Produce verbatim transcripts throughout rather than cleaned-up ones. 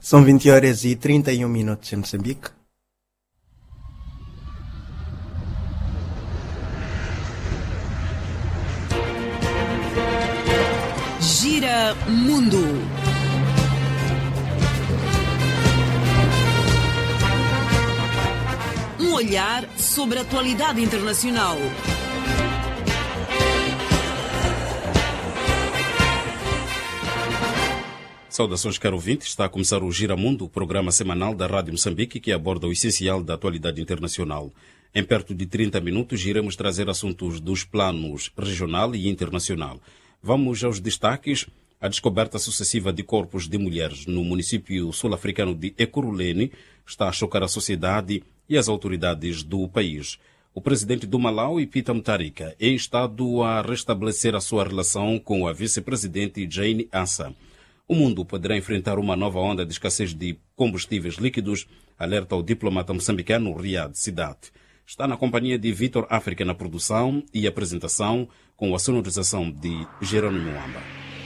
São vinte horas e trinta e um minutos em Moçambique. Gira Mundo. Um olhar sobre a atualidade internacional. Saudações, caro ouvinte. Está a começar o Gira Mundo, o programa semanal da Rádio Moçambique que aborda o essencial da atualidade internacional. Em perto de trinta minutos, iremos trazer assuntos dos planos regional e internacional. Vamos aos destaques. A descoberta sucessiva de corpos de mulheres no município sul-africano de Ekurhuleni está a chocar a sociedade e as autoridades do país. O presidente do Malawi, Peter Mutharika, é instado a restabelecer a sua relação com a vice-presidente Jane Assa. O mundo poderá enfrentar uma nova onda de escassez de combustíveis líquidos, alerta o diplomata moçambicano Riyad Sidat. Está na companhia de Vitor África na produção e apresentação, com a sonorização de Jerônimo Amba.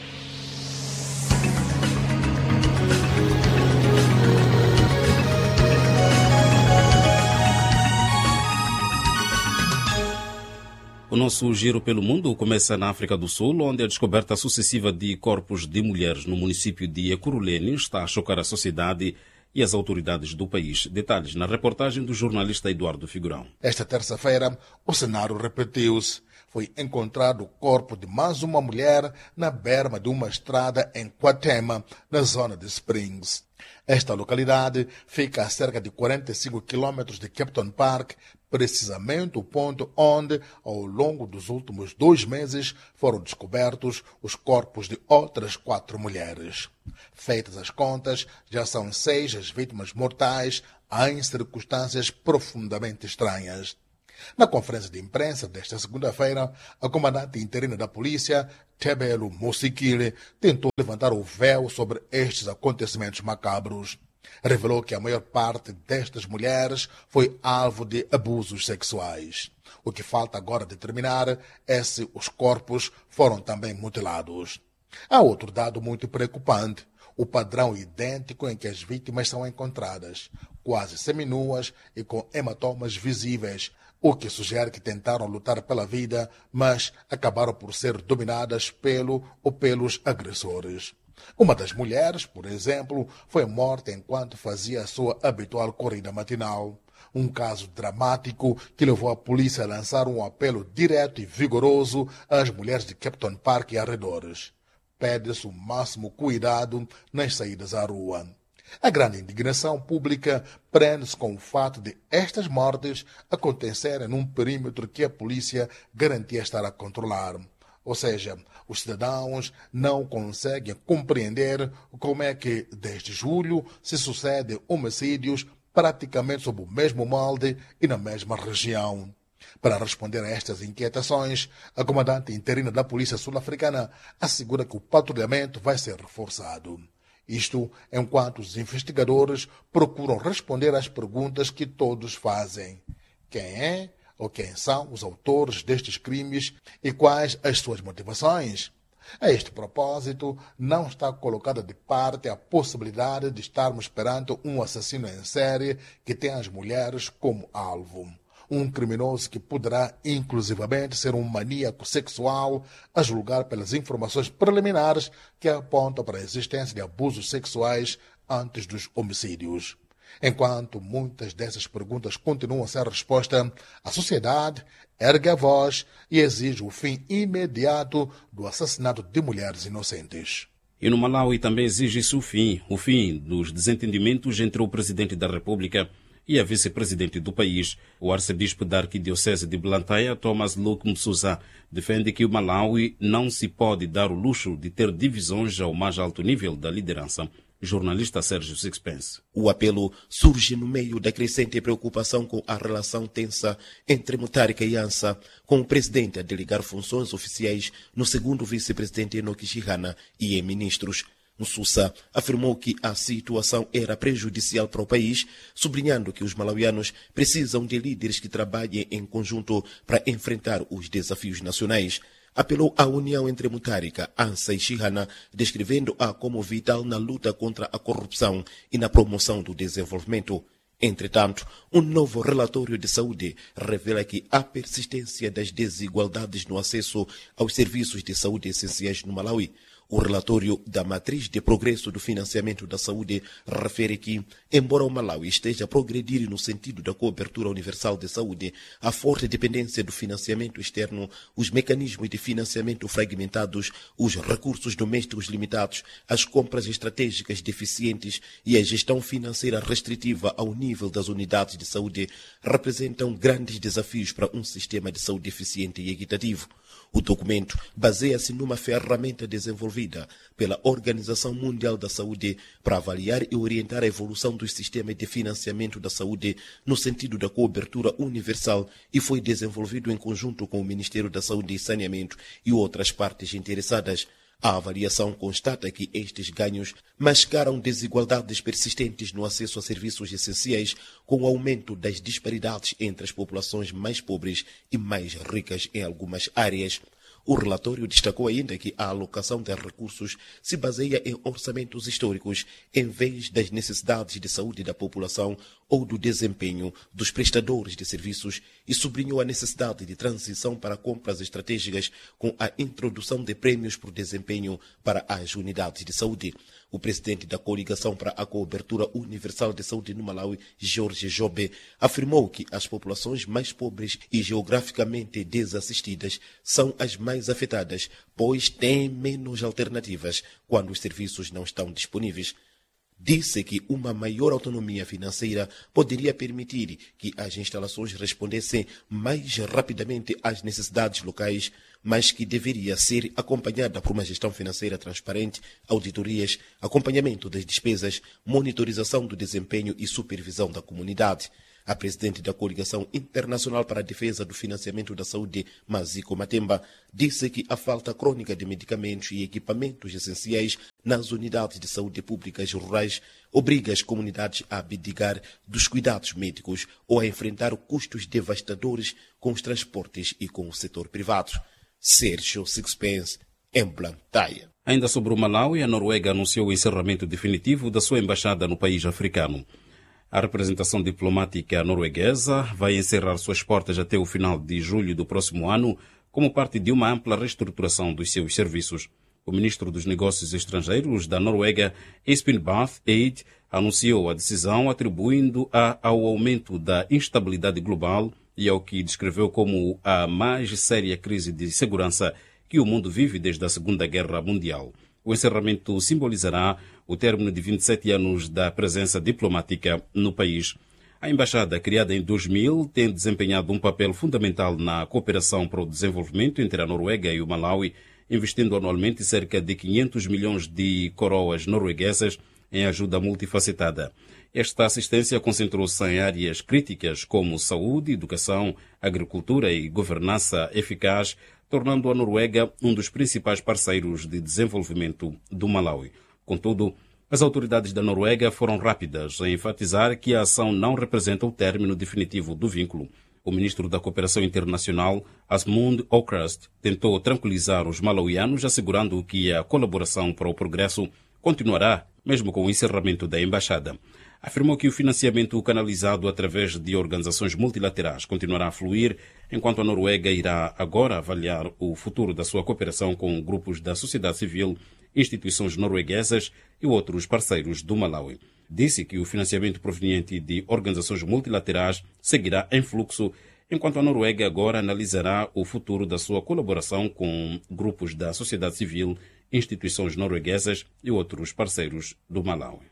O nosso giro pelo mundo começa na África do Sul, onde a descoberta sucessiva de corpos de mulheres no município de Ekurhuleni está a chocar a sociedade e as autoridades do país. Detalhes na reportagem do jornalista Eduardo Figurão. Esta terça-feira, o cenário repetiu-se. Foi encontrado o corpo de mais uma mulher na berma de uma estrada em Kwatema, na zona de Springs. Esta localidade fica a cerca de quarenta e cinco quilômetros de Kempton Park, precisamente o ponto onde, ao longo dos últimos dois meses, foram descobertos os corpos de outras quatro mulheres. Feitas as contas, já são seis as vítimas mortais em circunstâncias profundamente estranhas. Na conferência de imprensa desta segunda-feira, a comandante interina da polícia, Tebelo Mosikile, tentou levantar o véu sobre estes acontecimentos macabros. Revelou que a maior parte destas mulheres foi alvo de abusos sexuais. O que falta agora determinar é se os corpos foram também mutilados. Há outro dado muito preocupante: o padrão idêntico em que as vítimas são encontradas, quase seminuas e com hematomas visíveis, o que sugere que tentaram lutar pela vida, mas acabaram por ser dominadas pelo ou pelos agressores. Uma das mulheres, por exemplo, foi morta enquanto fazia a sua habitual corrida matinal. Um caso dramático que levou a polícia a lançar um apelo direto e vigoroso às mulheres de Kempton Park e arredores. Pede-se o máximo cuidado nas saídas à rua. A grande indignação pública prende-se com o fato de estas mortes acontecerem num perímetro que a polícia garantia estar a controlar. Ou seja, os cidadãos não conseguem compreender como é que, desde julho, se sucedem homicídios praticamente sob o mesmo molde e na mesma região. Para responder a estas inquietações, a comandante interina da Polícia Sul-Africana assegura que o patrulhamento vai ser reforçado. Isto enquanto os investigadores procuram responder às perguntas que todos fazem. Quem é ou quem são os autores destes crimes e quais as suas motivações? A este propósito, não está colocada de parte a possibilidade de estarmos perante um assassino em série que tem as mulheres como alvo. Um criminoso que poderá, inclusivamente, ser um maníaco sexual, a julgar pelas informações preliminares que apontam para a existência de abusos sexuais antes dos homicídios. Enquanto muitas dessas perguntas continuam sem resposta, a sociedade ergue a voz e exige o fim imediato do assassinato de mulheres inocentes. E no Malawi também exige-se o fim, o fim dos desentendimentos entre o presidente da República e a vice-presidente do país. O arcebispo da Arquidiocese de Blantyre, Thomas Luke Msusa, defende que o Malawi não se pode dar o luxo de ter divisões ao mais alto nível da liderança. Jornalista Sérgio Sixpence. O apelo surge no meio da crescente preocupação com a relação tensa entre Mutharika e Assa, com o presidente a delegar funções oficiais no segundo vice-presidente Enoch Chihana e em ministros. Msusa afirmou que a situação era prejudicial para o país, sublinhando que os malauianos precisam de líderes que trabalhem em conjunto para enfrentar os desafios nacionais. apelou à união entre Mutharika, ANSA e Chihana, descrevendo-a como vital na luta contra a corrupção e na promoção do desenvolvimento. Entretanto, um novo relatório de saúde revela que há persistência das desigualdades no acesso aos serviços de saúde essenciais no Malawi. O relatório da Matriz de Progresso do Financiamento da Saúde refere que, embora o Malawi esteja a progredir no sentido da cobertura universal de saúde, a forte dependência do financiamento externo, os mecanismos de financiamento fragmentados, os recursos domésticos limitados, as compras estratégicas deficientes e a gestão financeira restritiva ao nível das unidades de saúde representam grandes desafios para um sistema de saúde eficiente e equitativo. O documento baseia-se numa ferramenta desenvolvida pela Organização Mundial da Saúde para avaliar e orientar a evolução dos sistemas de financiamento da saúde no sentido da cobertura universal e foi desenvolvido em conjunto com o Ministério da Saúde e Saneamento e outras partes interessadas. A avaliação constata que estes ganhos mascaram desigualdades persistentes no acesso a serviços essenciais, com o aumento das disparidades entre as populações mais pobres e mais ricas em algumas áreas. O relatório destacou ainda que a alocação de recursos se baseia em orçamentos históricos, em vez das necessidades de saúde da população ou do desempenho dos prestadores de serviços, e sublinhou a necessidade de transição para compras estratégicas com a introdução de prêmios por desempenho para as unidades de saúde. O presidente da Coligação para a Cobertura Universal de Saúde no Malawi, Jorge Jobe, afirmou que as populações mais pobres e geograficamente desassistidas são as mais afetadas, pois têm menos alternativas quando os serviços não estão disponíveis. Disse que uma maior autonomia financeira poderia permitir que as instalações respondessem mais rapidamente às necessidades locais, mas que deveria ser acompanhada por uma gestão financeira transparente, auditorias, acompanhamento das despesas, monitorização do desempenho e supervisão da comunidade. A presidente da Coligação Internacional para a Defesa do Financiamento da Saúde, Maziko Matemba, disse que a falta crônica de medicamentos e equipamentos essenciais nas unidades de saúde públicas rurais obriga as comunidades a abdicar dos cuidados médicos ou a enfrentar custos devastadores com os transportes e com o setor privado. Sérgio Sixpence, em Blantyre. Ainda sobre o Malawi, a Noruega anunciou o encerramento definitivo da sua embaixada no país africano. A representação diplomática norueguesa vai encerrar suas portas até o final de julho do próximo ano, como parte de uma ampla reestruturação dos seus serviços. O ministro dos Negócios Estrangeiros da Noruega, Espen Barth Eide, anunciou a decisão atribuindo-a ao aumento da instabilidade global e ao que descreveu como a mais séria crise de segurança que o mundo vive desde a Segunda Guerra Mundial. O encerramento simbolizará o término de vinte e sete anos da presença diplomática no país. A embaixada, criada em dois mil, tem desempenhado um papel fundamental na cooperação para o desenvolvimento entre a Noruega e o Malawi, investindo anualmente cerca de quinhentos milhões de coroas norueguesas em ajuda multifacetada. Esta assistência concentrou-se em áreas críticas como saúde, educação, agricultura e governança eficaz, tornando a Noruega um dos principais parceiros de desenvolvimento do Malawi. Contudo, as autoridades da Noruega foram rápidas em enfatizar que a ação não representa o término definitivo do vínculo. O ministro da Cooperação Internacional, Asmund Okrust, tentou tranquilizar os malauianos, assegurando que a colaboração para o progresso continuará, mesmo com o encerramento da embaixada. Afirmou que o financiamento canalizado através de organizações multilaterais continuará a fluir, enquanto a Noruega irá agora avaliar o futuro da sua cooperação com grupos da sociedade civil, instituições norueguesas e outros parceiros do Malawi. Disse que o financiamento proveniente de organizações multilaterais seguirá em fluxo, enquanto a Noruega agora analisará o futuro da sua colaboração com grupos da sociedade civil, instituições norueguesas e outros parceiros do Malawi.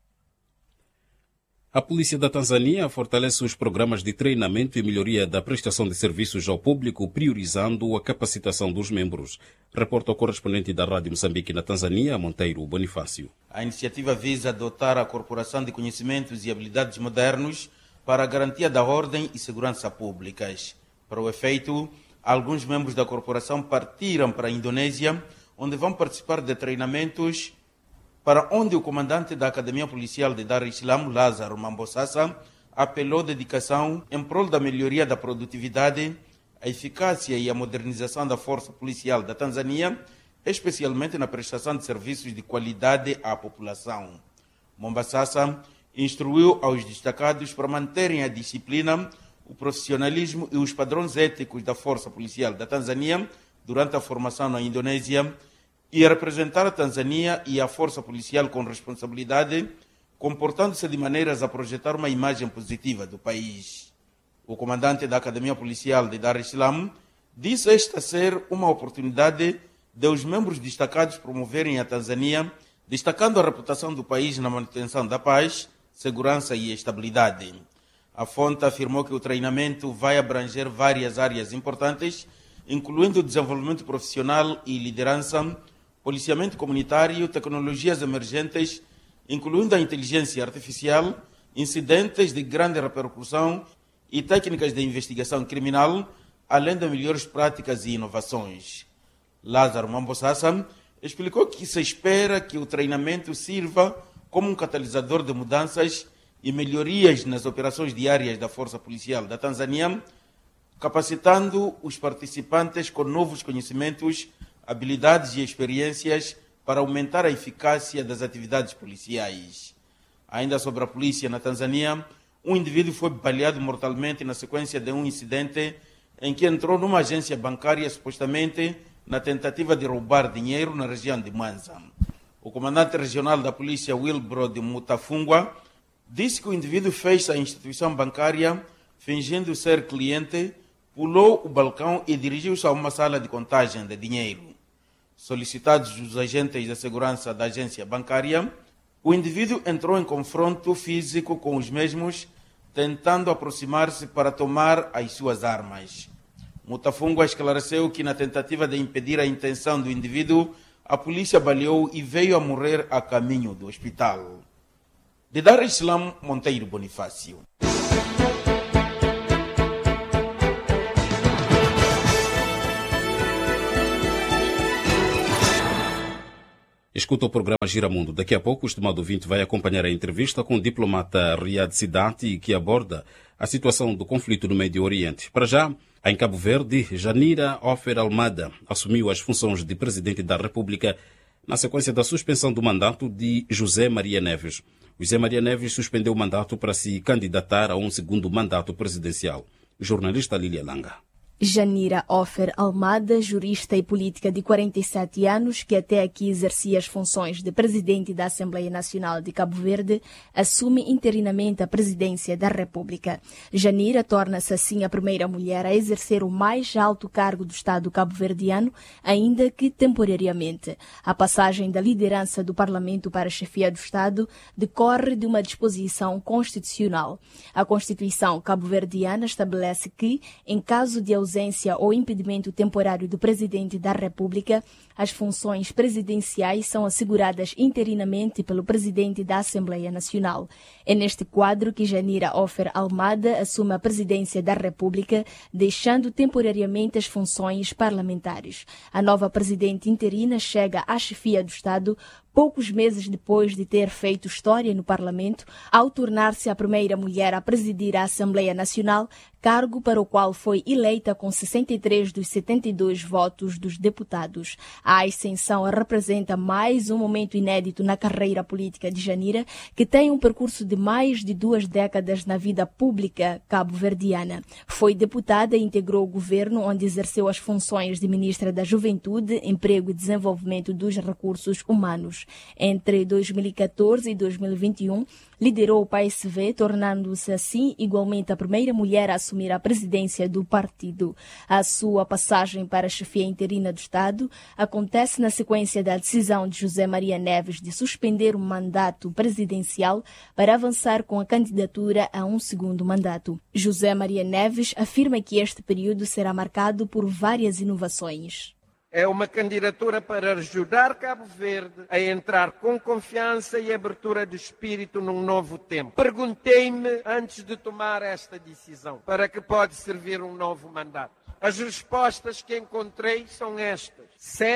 A polícia da Tanzânia fortalece os programas de treinamento e melhoria da prestação de serviços ao público, priorizando a capacitação dos membros. Reporta o correspondente da Rádio Moçambique na Tanzânia, Monteiro Bonifácio. A iniciativa visa adotar a corporação de conhecimentos e habilidades modernos para a garantia da ordem e segurança públicas. Para o efeito, alguns membros da corporação partiram para a Indonésia, onde vão participar de treinamentos para onde o comandante da Academia Policial de Dar es-Salaam, Lázaro Mambosasa, apelou dedicação em prol da melhoria da produtividade, a eficácia e a modernização da força policial da Tanzânia, especialmente na prestação de serviços de qualidade à população. Mombasasa instruiu aos destacados para manterem a disciplina, o profissionalismo e os padrões éticos da força policial da Tanzânia durante a formação na Indonésia e a representar a Tanzânia e a força policial com responsabilidade, comportando-se de maneiras a projetar uma imagem positiva do país. O comandante da Academia Policial de Dar es Salaam disse esta ser uma oportunidade de os membros destacados promoverem a Tanzânia, destacando a reputação do país na manutenção da paz, segurança e estabilidade. A fonte afirmou que o treinamento vai abranger várias áreas importantes, incluindo o desenvolvimento profissional e liderança, policiamento comunitário, tecnologias emergentes, incluindo a inteligência artificial, incidentes de grande repercussão e técnicas de investigação criminal, além de melhores práticas e inovações. Lázaro Mambosasa explicou que se espera que o treinamento sirva como um catalisador de mudanças e melhorias nas operações diárias da Força Policial da Tanzânia, capacitando os participantes com novos conhecimentos, habilidades e experiências para aumentar a eficácia das atividades policiais. Ainda sobre a polícia na Tanzânia, um indivíduo foi baleado mortalmente na sequência de um incidente em que entrou numa agência bancária supostamente na tentativa de roubar dinheiro na região de Mwanza. O comandante regional da polícia, Wilbro de Mutafungwa, disse que o indivíduo fez a instituição bancária fingindo ser cliente, pulou o balcão e dirigiu-se a uma sala de contagem de dinheiro. Solicitados os agentes de segurança da agência bancária, o indivíduo entrou em confronto físico com os mesmos, tentando aproximar-se para tomar as suas armas. Mutafungwa esclareceu que, na tentativa de impedir a intenção do indivíduo, a polícia baleou e veio a morrer a caminho do hospital. De Dar es Salaam, Monteiro Bonifácio. Escuta o programa Giramundo. Daqui a pouco o estimado ouvinte vai acompanhar a entrevista com o diplomata Riyad Sidati, que aborda a situação do conflito no Médio Oriente. Para já, em Cabo Verde, Janira Ofer Almada assumiu as funções de presidente da República na sequência da suspensão do mandato de José Maria Neves. José Maria Neves suspendeu o mandato para se candidatar a um segundo mandato presidencial. Jornalista Lília Langa. Janira Ofer Almada, jurista e política de quarenta e sete anos, que até aqui exercia as funções de presidente da Assembleia Nacional de Cabo Verde, assume interinamente a presidência da República. Janira torna-se assim a primeira mulher a exercer o mais alto cargo do Estado cabo-verdiano, ainda que temporariamente. A passagem da liderança do Parlamento para a chefia do Estado decorre de uma disposição constitucional. A Constituição cabo-verdiana estabelece que, em caso de ausência ou impedimento temporário do Presidente da República, as funções presidenciais são asseguradas interinamente pelo Presidente da Assembleia Nacional. É neste quadro que Janira Ofer Almada assume a presidência da República, deixando temporariamente as funções parlamentares. A nova presidente interina chega à chefia do Estado poucos meses depois de ter feito história no Parlamento, ao tornar-se a primeira mulher a presidir a Assembleia Nacional, cargo para o qual foi eleita com sessenta e três dos setenta e dois votos dos deputados. A ascensão representa mais um momento inédito na carreira política de Janira, que tem um percurso de mais de duas décadas na vida pública cabo-verdiana. Foi deputada e integrou o governo, onde exerceu as funções de ministra da Juventude, Emprego e Desenvolvimento dos Recursos Humanos. Entre dois mil e catorze e dois mil e vinte e um, liderou o P S V, tornando-se assim igualmente a primeira mulher a assumir a presidência do partido. A sua passagem para a chefia interina do Estado acontece na sequência da decisão de José Maria Neves de suspender o mandato presidencial para avançar com a candidatura a um segundo mandato. José Maria Neves afirma que este período será marcado por várias inovações. É uma candidatura para ajudar Cabo Verde a entrar com confiança e abertura de espírito num novo tempo. Perguntei-me, antes de tomar esta decisão, para que pode servir um novo mandato. As respostas que encontrei são estas. Serve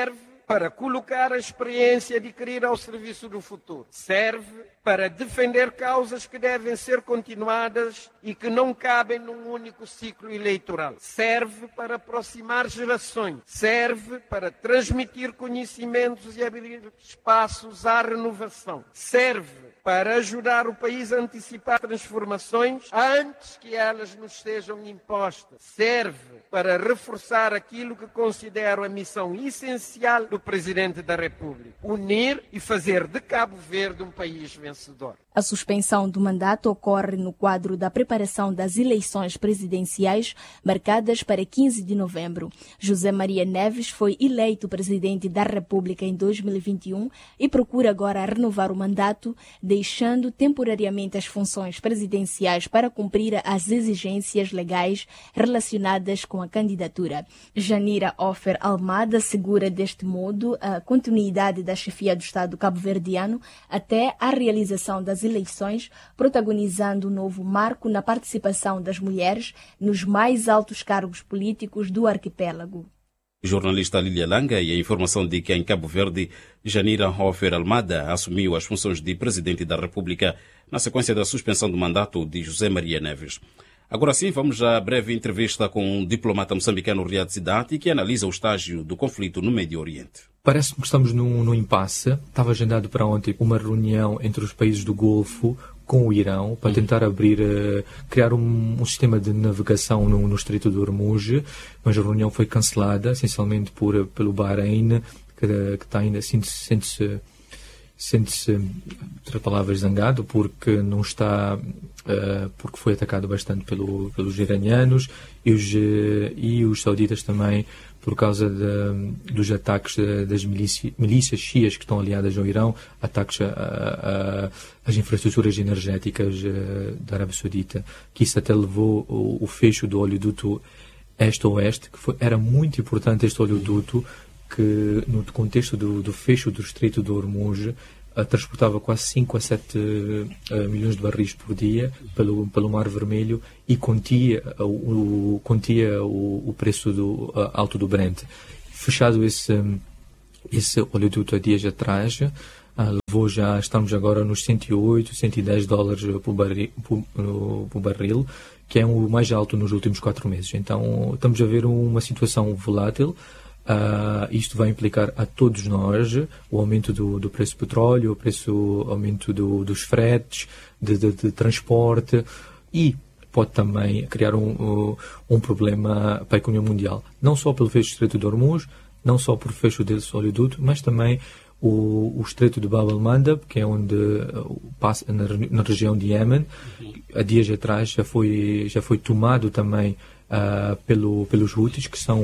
para colocar a experiência adquirida ao serviço do futuro. Serve para defender causas que devem ser continuadas e que não cabem num único ciclo eleitoral. Serve para aproximar gerações. Serve para transmitir conhecimentos e abrir espaços à renovação. Serve para ajudar o país a antecipar transformações antes que elas nos sejam impostas. Serve para reforçar aquilo que considero a missão essencial do Presidente da República: unir e fazer de Cabo Verde um país vencedor. A suspensão do mandato ocorre no quadro da preparação das eleições presidenciais marcadas para quinze de novembro. José Maria Neves foi eleito presidente da República em dois mil e vinte e um e procura agora renovar o mandato, deixando temporariamente as funções presidenciais para cumprir as exigências legais relacionadas com a candidatura. Janira Ofer Almada assegura deste modo a continuidade da chefia do Estado cabo-verdiano até a realização das eleições, protagonizando um novo marco na participação das mulheres nos mais altos cargos políticos do arquipélago. Jornalista Lília Langa e a informação de que em Cabo Verde, Janira Ofer Almada assumiu as funções de Presidente da República na sequência da suspensão do mandato de José Maria Neves. Agora sim, vamos à breve entrevista com um diplomata moçambicano Riad Cidade, que analisa o estágio do conflito no Médio Oriente. Parece-me que estamos num, num impasse. Estava agendado para ontem uma reunião entre os países do Golfo com o Irão para tentar abrir, uh, criar um, um sistema de navegação no, no Estreito de Hormuz, mas a reunião foi cancelada, essencialmente por, pelo Bahrein, que, que está ainda sente-se sente-se, entre palavras, zangado porque não está, uh, porque foi atacado bastante pelo, pelos iranianos e os, uh, e os sauditas também, por causa de, dos ataques de, das milícia, milícias xias que estão aliadas ao Irão, ataques às infraestruturas energéticas uh, da Arábia Saudita, que isso até levou o, o fecho do oleoduto este-oeste, que foi, era muito importante este oleoduto, que no contexto do, do fecho do Estreito de Hormuz uh, transportava quase cinco a sete uh, milhões de barris por dia pelo, pelo Mar Vermelho e continha uh, o, continha o, o preço do, uh, alto do Brent. Fechado esse, esse oleoduto há dias atrás, uh, levou já, estamos agora nos cento e oito, cento e dez dólares por barril, por, por barril, que é o mais alto nos últimos quatro meses. Então estamos a ver uma situação volátil. Uh, isto vai implicar a todos nós o aumento do, do preço do petróleo, o preço, o aumento do, dos fretes, de, de, de transporte, e pode também criar um, um, um problema para a economia mundial. Não só pelo fecho do Estreito de Hormuz, não só por fecho desse oleoduto, mas também o, o Estreito de Bab el-Mandeb, que é onde uh, passa na, na região de Iêmen. Há dias atrás já foi, já foi tomado também uh, pelo, pelos Houthis, que são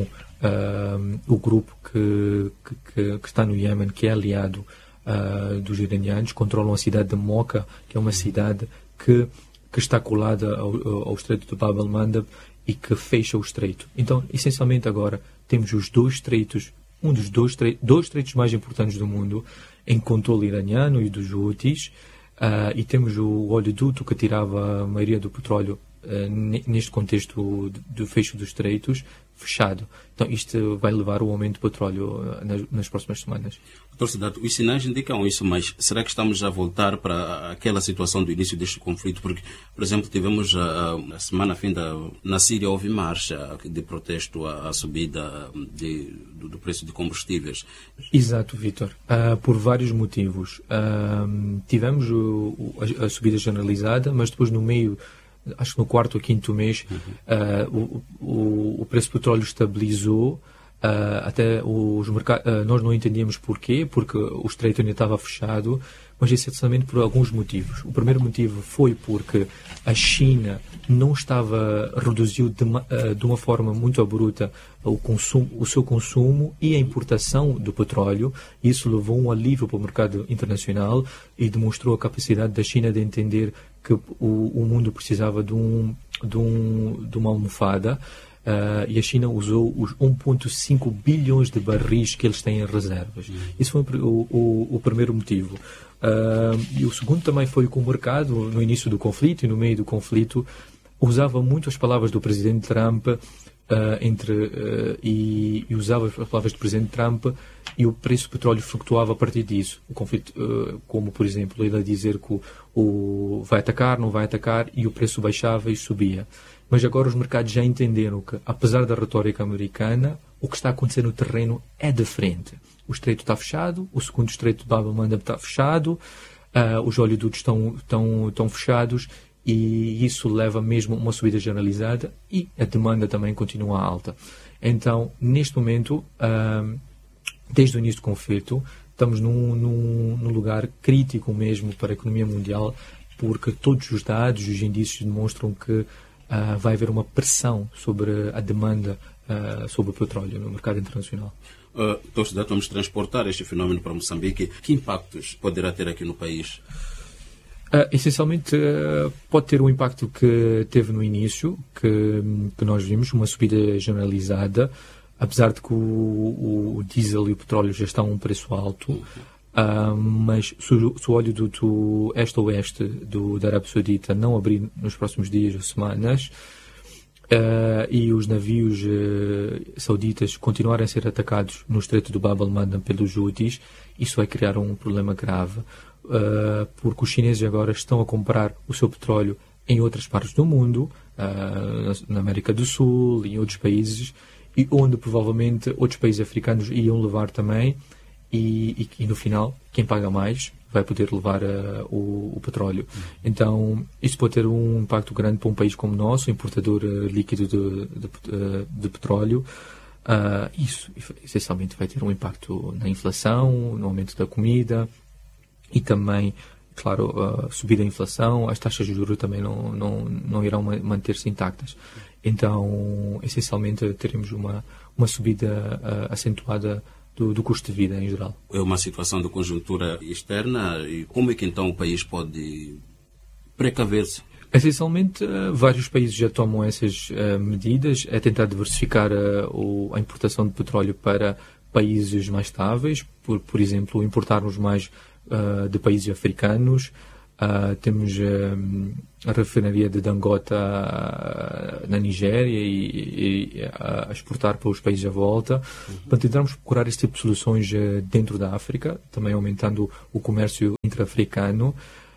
Uh, o grupo que, que, que está no Iêmen, que é aliado uh, dos iranianos, controlam a cidade de Mocha, que é uma cidade que, que está colada ao, ao Estreito de Bab el-Mandeb e que fecha o estreito. Então, essencialmente agora, temos os dois estreitos, um dos dois, tre- dois estreitos mais importantes do mundo, em controle iraniano e dos Houthis, uh, e temos o oleoduto que tirava a maioria do petróleo uh, neste contexto do fecho dos estreitos, fechado. Então isto vai levar ao aumento do petróleo nas, nas próximas semanas. Doutor Cidade, os sinais indicam isso, mas será que estamos a voltar para aquela situação do início deste conflito? Porque, por exemplo, tivemos a, a semana finda na Síria, houve marcha de protesto à, à subida de, do, do preço de combustíveis. Exato, Vítor. Uh, por vários motivos. Uh, tivemos o, a, a subida generalizada, mas depois no meio, acho que no quarto ou quinto mês, uhum. uh, o, o, o preço do petróleo estabilizou. Uh, até os mercados, uh, nós não entendíamos porquê, porque o estreito ainda estava fechado, mas essencialmente por alguns motivos. O primeiro motivo foi porque a China não estava, reduziu de uma, uh, de uma forma muito abrupta o, consumo, o seu consumo e a importação do petróleo. Isso levou um alívio para o mercado internacional e demonstrou a capacidade da China de entender que o, o mundo precisava de, um, de, um, de uma almofada. Uh, e a China usou os um vírgula cinco bilhões de barris que eles têm em reservas. Uhum. Isso foi o, o, o primeiro motivo. Uh, e o segundo também foi que o mercado, no início do conflito e no meio do conflito, usava muito as palavras do presidente Trump uh, entre, uh, e, e usava as palavras do presidente Trump, e o preço do petróleo flutuava a partir disso. O conflito, uh, como, por exemplo, ele a dizer que o, o vai atacar, não vai atacar, e o preço baixava e subia. Mas agora os mercados já entenderam que, apesar da retórica americana, o que está a acontecer no terreno é diferente. O estreito está fechado, o segundo estreito de Bab el-Mandeb está fechado, uh, os oleodutos estão, estão, estão fechados, e isso leva mesmo a uma subida generalizada, e a demanda também continua alta. Então, neste momento, uh, desde o início do conflito, estamos num, num, num lugar crítico mesmo para a economia mundial, porque todos os dados e os indícios demonstram que uh, vai haver uma pressão sobre a demanda uh, sobre o petróleo no mercado internacional. Uh, então, vamos transportar este fenómeno para Moçambique. Que impactos poderá ter aqui no país? Uh, essencialmente, uh, pode ter o impacto que teve no início, que, que nós vimos, uma subida generalizada, apesar de que o, o, o diesel e o petróleo já estão a um preço alto, uh, mas se o, se o oleoduto este-oeste do, da Arábia Saudita não abrir nos próximos dias ou semanas, uh, e os navios uh, sauditas continuarem a ser atacados no estreito do Bab el-Mandeb pelos Houthis, isso vai criar um problema grave. Uh, porque os chineses agora estão a comprar o seu petróleo em outras partes do mundo, uh, na América do Sul e em outros países, e onde provavelmente outros países africanos iam levar também, e, e, e no final, quem paga mais vai poder levar uh, o, o petróleo. Uhum. Então, isso pode ter um impacto grande para um país como o nosso, importador uh, líquido de, de, de, de petróleo. Uh, isso, essencialmente, vai ter um impacto na inflação, no aumento da comida, e também, claro, a subida da inflação, as taxas de juros também não, não, não irão manter-se intactas. Então, essencialmente, teremos uma, uma subida uh, acentuada do, do custo de vida em geral. É uma situação de conjuntura externa, e como é que então o país pode precaver-se? Essencialmente, uh, vários países já tomam essas uh, medidas, é tentar diversificar uh, o, a importação de petróleo para países mais estáveis, por, por exemplo, importarmos mais Uh, de países africanos. Uh, temos uh, a refinaria de Dangote uh, na Nigéria e, e uh, a exportar para os países à volta. Uhum. Para tentarmos procurar este tipo de soluções uh, dentro da África, também aumentando o comércio intra-africano.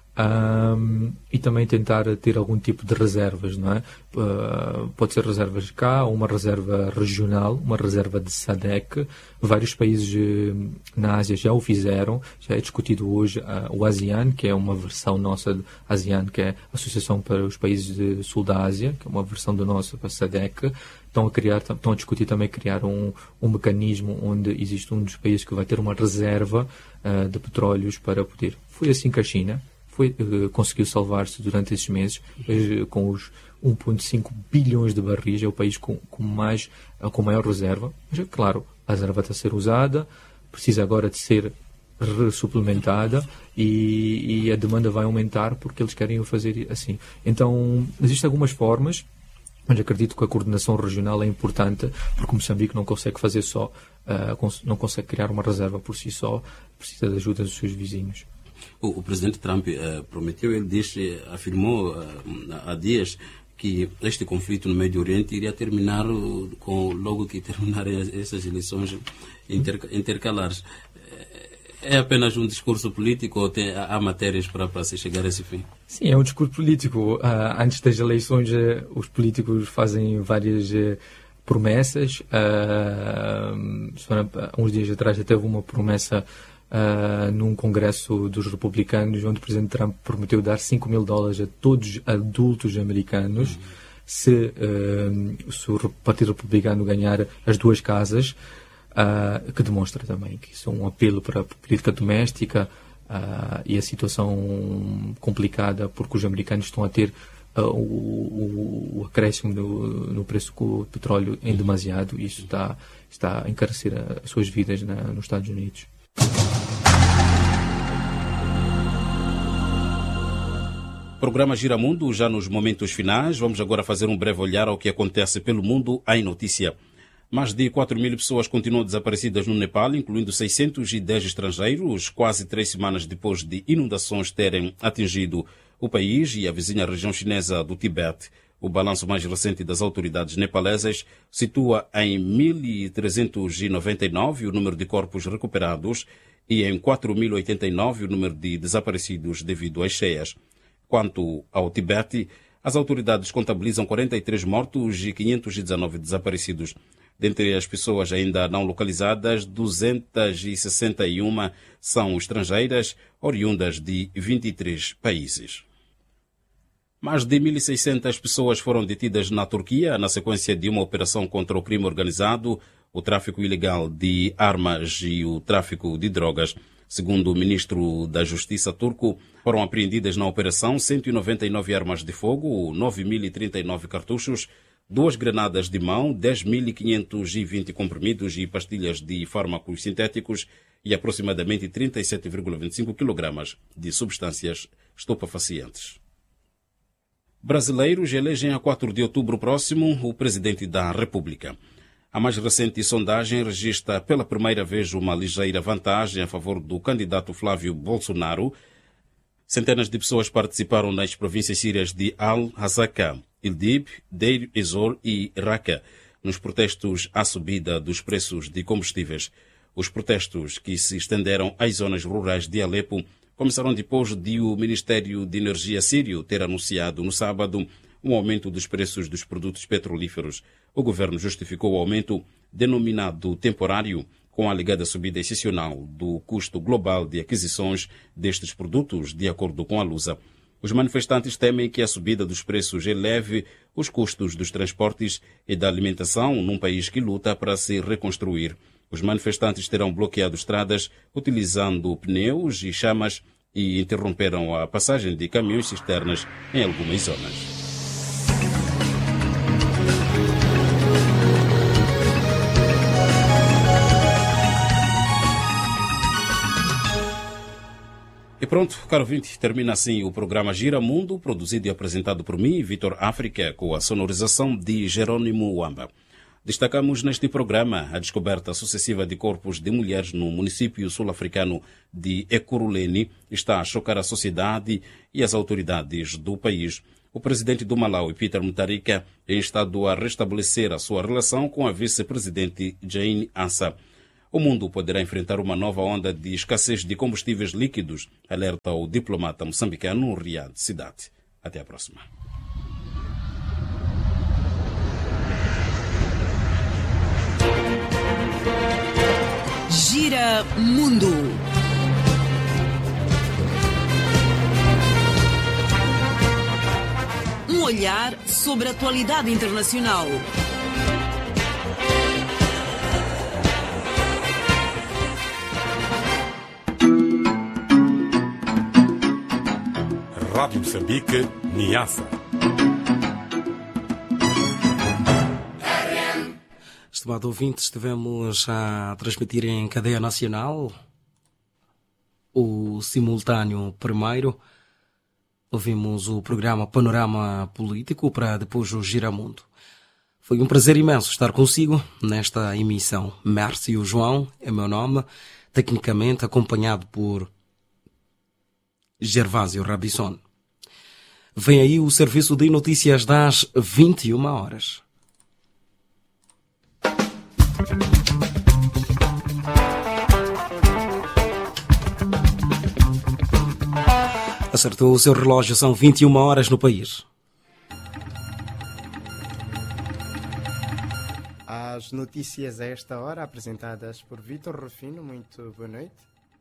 Um, e também tentar ter algum tipo de reservas, não é? Uh, pode ser reservas cá, uma reserva regional, uma reserva de SADC. Vários países uh, na Ásia já o fizeram, já é discutido hoje uh, o ASEAN, que é uma versão nossa de ASEAN, que é a Associação para os Países do Sul da Ásia, que é uma versão da nossa para a SADC. Estão a, criar, estão a discutir também criar um, um mecanismo onde existe um dos países que vai ter uma reserva uh, de petróleos para poder. Foi assim que a China Foi, uh, conseguiu salvar-se durante esses meses, uh, com os um vírgula cinco bilhões de barris, é o país com, com, mais, uh, com maior reserva. Mas, claro, a reserva está a ser usada, precisa agora de ser suplementada, e, e a demanda vai aumentar porque eles querem o fazer assim. Então, existem algumas formas, mas acredito que a coordenação regional é importante, porque Moçambique não consegue fazer só, uh, cons- não consegue criar uma reserva por si só, precisa da ajuda dos seus vizinhos. O, o presidente Trump uh, prometeu, ele disse, afirmou uh, há dias que este conflito no Médio Oriente iria terminar uh, com, logo que terminarem essas eleições inter, intercalares. É apenas um discurso político ou tem, há matérias para, para se chegar a esse fim? Sim, é um discurso político. Uh, antes das eleições, uh, os políticos fazem várias uh, promessas. Uh, uns dias atrás já teve uma promessa Uh, num congresso dos republicanos, onde o presidente Trump prometeu dar cinco mil dólares a todos os adultos americanos, uhum. se, uh, se o Partido Republicano ganhar as duas casas, uh, que demonstra também que isso é um apelo para a política doméstica uh, e a situação complicada, porque os americanos estão a ter uh, o, o, o acréscimo no, no preço do petróleo em demasiado, e isso está, está a encarecer as suas vidas na, nos Estados Unidos. Programa Giramundo, já nos momentos finais. Vamos agora fazer um breve olhar ao que acontece pelo mundo em notícia. Mais de quatro mil pessoas continuam desaparecidas no Nepal, incluindo seiscentos e dez estrangeiros, quase três semanas depois de inundações terem atingido o país e a vizinha região chinesa do Tibete. O balanço mais recente das autoridades nepalesas situa em mil trezentos e noventa e nove o número de corpos recuperados e em quatro mil e oitenta e nove o número de desaparecidos devido às cheias. Quanto ao Tibete, as autoridades contabilizam quarenta e três mortos e quinhentos e dezenove desaparecidos. Dentre as pessoas ainda não localizadas, duzentas e sessenta e uma são estrangeiras, oriundas de vinte e três países. Mais de mil e seiscentas pessoas foram detidas na Turquia na sequência de uma operação contra o crime organizado, o tráfico ilegal de armas e o tráfico de drogas. Segundo o ministro da Justiça turco, foram apreendidas na operação cento e noventa e nove armas de fogo, nove mil e trinta e nove cartuchos, duas granadas de mão, dez mil quinhentos e vinte comprimidos e pastilhas de fármacos sintéticos e aproximadamente trinta e sete vírgula vinte e cinco quilogramas de substâncias estupefacientes. Brasileiros elegem a quatro de outubro próximo o presidente da República. A mais recente sondagem registra pela primeira vez uma ligeira vantagem a favor do candidato Flávio Bolsonaro. Centenas de pessoas participaram nas províncias sírias de Al-Hasaka, Idlib, Deir ez-Zor e Raqqa, nos protestos à subida dos preços de combustíveis. Os protestos, que se estenderam às zonas rurais de Alepo, começaram depois de o Ministério de Energia sírio ter anunciado no sábado um aumento dos preços dos produtos petrolíferos. O governo justificou o aumento, denominado temporário, com a alegada subida excepcional do custo global de aquisições destes produtos, de acordo com a Lusa. Os manifestantes temem que a subida dos preços eleve os custos dos transportes e da alimentação num país que luta para se reconstruir. Os manifestantes terão bloqueado estradas utilizando pneus e chamas e interromperam a passagem de caminhões cisternas em algumas zonas. E pronto, caro ouvinte, termina assim o programa Gira Mundo, produzido e apresentado por mim, Vitor África, com a sonorização de Jerônimo Wamba. Destacamos neste programa a descoberta sucessiva de corpos de mulheres no município sul-africano de Ekurhuleni está a chocar a sociedade e as autoridades do país. O presidente do Malawi, Peter Mutharika, é instado a restabelecer a sua relação com a vice-presidente Jane Ansa. O mundo poderá enfrentar uma nova onda de escassez de combustíveis líquidos, alerta o diplomata moçambicano Riyad Sidat. Até a próxima. Gira Mundo. Um olhar sobre a atualidade internacional. Rádio Moçambique, Niassa. Estimado ouvinte, estivemos a transmitir em cadeia nacional o simultâneo primeiro. Ouvimos o programa Panorama Político para depois o Giramundo. Foi um prazer imenso estar consigo nesta emissão. Mércio João é meu nome, tecnicamente acompanhado por Gervásio Rabisson. Vem aí o serviço de notícias das vinte e uma horas. Acertou o seu relógio, são vinte e uma horas no país. As notícias a esta hora, apresentadas por Vítor Rufino. Muito boa noite.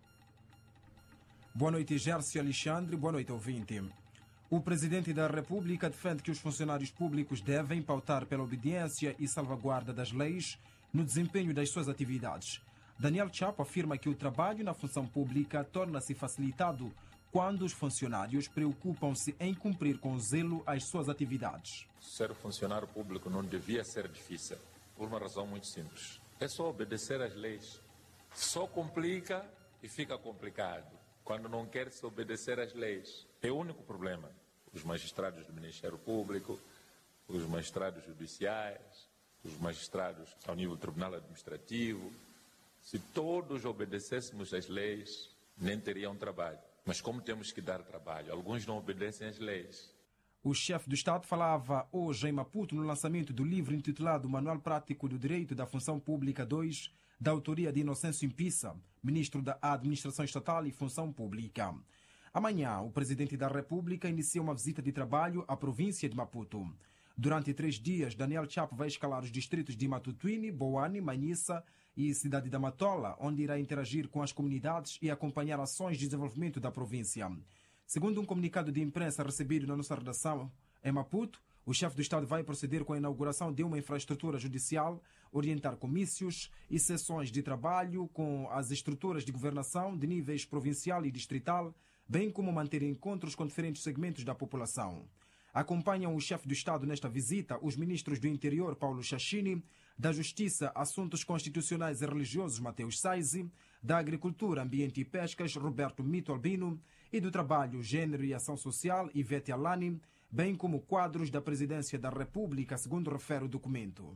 Boa noite, Gércio Alexandre. Boa noite, ouvinte. O Presidente da República defende que os funcionários públicos devem pautar pela obediência e salvaguarda das leis no desempenho das suas atividades. Daniel Chapo afirma que o trabalho na função pública torna-se facilitado quando os funcionários preocupam-se em cumprir com zelo as suas atividades. Ser funcionário público não devia ser difícil, por uma razão muito simples. É só obedecer às leis. Só complica e fica complicado quando não quer se obedecer às leis. É o único problema. Os magistrados do Ministério Público, os magistrados judiciais, os magistrados ao nível do Tribunal Administrativo, se todos obedecêssemos às leis, nem teriam trabalho. Mas como temos que dar trabalho, alguns não obedecem às leis. O chefe do Estado falava hoje em Maputo no lançamento do livro intitulado Manual Prático do Direito da Função Pública dois, da autoria de Inocêncio Impissa, ministro da Administração Estatal e Função Pública. Amanhã, o presidente da República inicia uma visita de trabalho à província de Maputo. Durante três dias, Daniel Chapo vai escalar os distritos de Matutuini, Boane, Manhissa e Cidade da Matola, onde irá interagir com as comunidades e acompanhar ações de desenvolvimento da província. Segundo um comunicado de imprensa recebido na nossa redação em Maputo, o chefe do Estado vai proceder com a inauguração de uma infraestrutura judicial, orientar comícios e sessões de trabalho com as estruturas de governação de níveis provincial e distrital, bem como manter encontros com diferentes segmentos da população. Acompanham o chefe do Estado nesta visita os ministros do Interior, Paulo Chachini, da Justiça, Assuntos Constitucionais e Religiosos, Mateus Saizi, da Agricultura, Ambiente e Pescas, Roberto Mito Albino, e do Trabalho, Gênero e Ação Social, Ivete Alani, bem como quadros da Presidência da República, segundo refere o documento.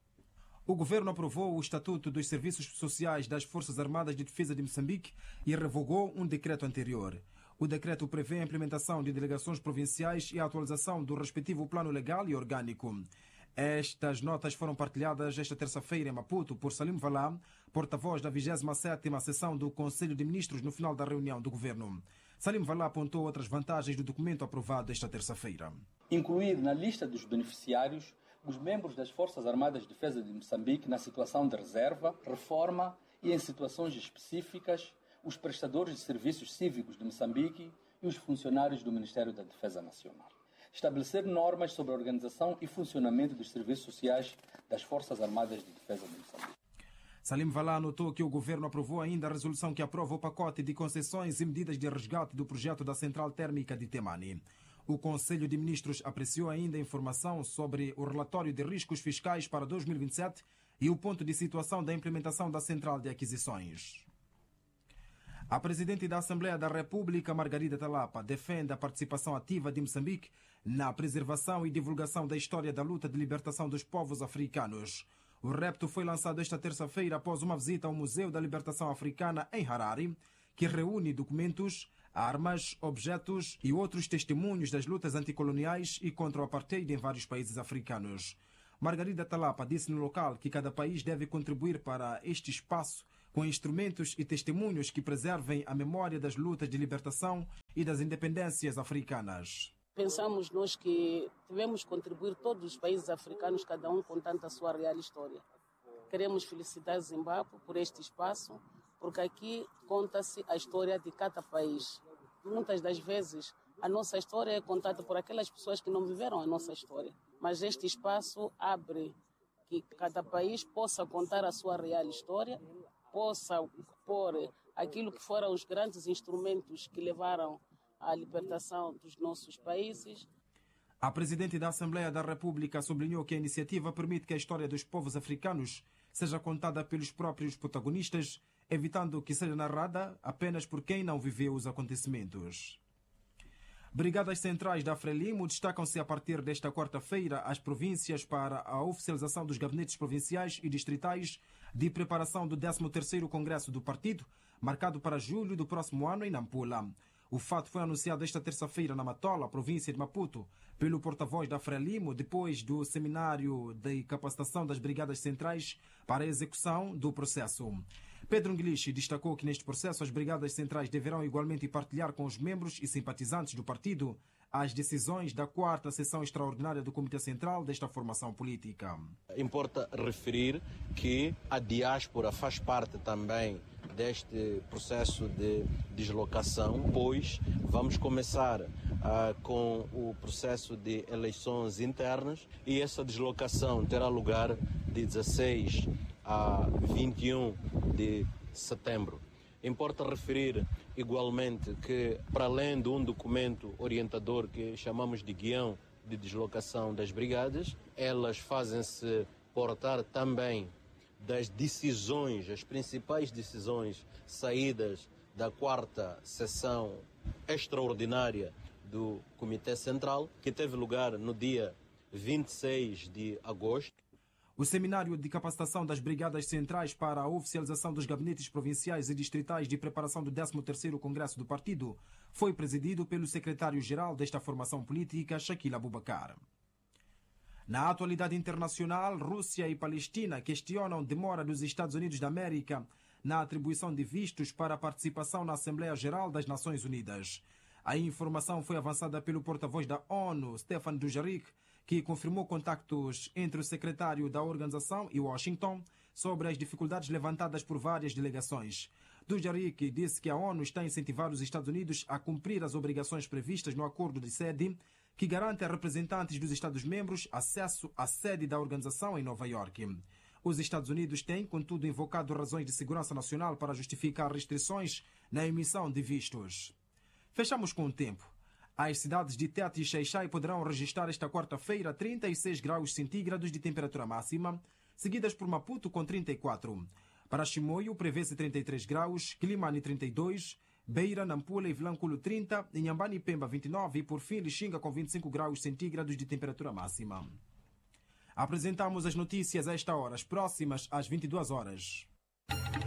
O governo aprovou o Estatuto dos Serviços Sociais das Forças Armadas de Defesa de Moçambique e revogou um decreto anterior. O decreto prevê a implementação de delegações provinciais e a atualização do respectivo plano legal e orgânico. Estas notas foram partilhadas esta terça-feira em Maputo por Salim Valá, porta-voz da vigésima sétima sessão do Conselho de Ministros no final da reunião do governo. Salim Valá apontou outras vantagens do documento aprovado esta terça-feira. Incluir na lista dos beneficiários os membros das Forças Armadas de Defesa de Moçambique na situação de reserva, reforma e em situações específicas, os prestadores de serviços cívicos de Moçambique e os funcionários do Ministério da Defesa Nacional. Estabelecer normas sobre a organização e funcionamento dos serviços sociais das Forças Armadas de Defesa de Moçambique. Salim Valá anotou que o governo aprovou ainda a resolução que aprova o pacote de concessões e medidas de resgate do projeto da Central Térmica de Temane. O Conselho de Ministros apreciou ainda informação sobre o relatório de riscos fiscais para dois mil e vinte e sete e o ponto de situação da implementação da Central de Aquisições. A Presidente da Assembleia da República, Margarida Talapa, defende a participação ativa de Moçambique na preservação e divulgação da história da luta de libertação dos povos africanos. O repto foi lançado esta terça-feira após uma visita ao Museu da Libertação Africana em Harare, que reúne documentos, armas, objetos e outros testemunhos das lutas anticoloniais e contra o apartheid em vários países africanos. Margarida Talapa disse no local que cada país deve contribuir para este espaço com instrumentos e testemunhos que preservem a memória das lutas de libertação e das independências africanas. Pensamos nós que devemos contribuir todos os países africanos, cada um contando a sua real história. Queremos felicitar Zimbábue por este espaço, porque aqui conta-se a história de cada país. Muitas das vezes a nossa história é contada por aquelas pessoas que não viveram a nossa história, mas este espaço abre que cada país possa contar a sua real história, possa pôr aquilo que foram os grandes instrumentos que levaram à libertação dos nossos países. A Presidente da Assembleia da República sublinhou que a iniciativa permite que a história dos povos africanos seja contada pelos próprios protagonistas, evitando que seja narrada apenas por quem não viveu os acontecimentos. Brigadas centrais da Frelimo destacam-se a partir desta quarta-feira as províncias para a oficialização dos gabinetes provinciais e distritais de preparação do décimo terceiro Congresso do Partido, marcado para julho do próximo ano em Nampula. O fato foi anunciado esta terça-feira na Matola, província de Maputo, pelo porta-voz da Frelimo, depois do seminário de capacitação das Brigadas Centrais para a execução do processo. Pedro Nguilishi destacou que neste processo as Brigadas Centrais deverão igualmente partilhar com os membros e simpatizantes do partido as decisões da quarta sessão extraordinária do Comitê Central desta formação política. Importa referir que a diáspora faz parte também deste processo de deslocação, pois vamos começar uh, com o processo de eleições internas e essa deslocação terá lugar de dezesseis a vinte e um de setembro. Importa referir igualmente que, para além de um documento orientador que chamamos de guião de deslocação das brigadas, elas fazem-se portar também das decisões, as principais decisões saídas da quarta sessão extraordinária do Comitê Central, que teve lugar no dia vinte e seis de agosto. O seminário de capacitação das Brigadas Centrais para a oficialização dos gabinetes provinciais e distritais de preparação do décimo terceiro Congresso do Partido foi presidido pelo secretário-geral desta formação política, Shakil Abubakar. Na atualidade internacional, Rússia e Palestina questionam demora dos Estados Unidos da América na atribuição de vistos para a participação na Assembleia Geral das Nações Unidas. A informação foi avançada pelo porta-voz da ONU, Stefan Dujarric, que confirmou contactos entre o secretário da organização e Washington sobre as dificuldades levantadas por várias delegações. Dujarric disse que a ONU está a incentivar os Estados Unidos a cumprir as obrigações previstas no acordo de sede, que garante a representantes dos Estados-membros acesso à sede da organização em Nova Iorque. Os Estados Unidos têm, contudo, invocado razões de segurança nacional para justificar restrições na emissão de vistos. Fechamos com o tempo. As cidades de Tete e Xai-Xai poderão registrar esta quarta-feira trinta e seis graus centígrados de temperatura máxima, seguidas por Maputo com trinta e quatro. Para Chimoio prevê-se trinta e três graus, Quilimane trinta e dois, Beira, Nampula e Vilanculo trinta, Inhambane e Pemba vinte e nove e por fim Lixinga com vinte e cinco graus centígrados de temperatura máxima. Apresentamos as notícias a esta hora, as próximas às vinte e duas horas.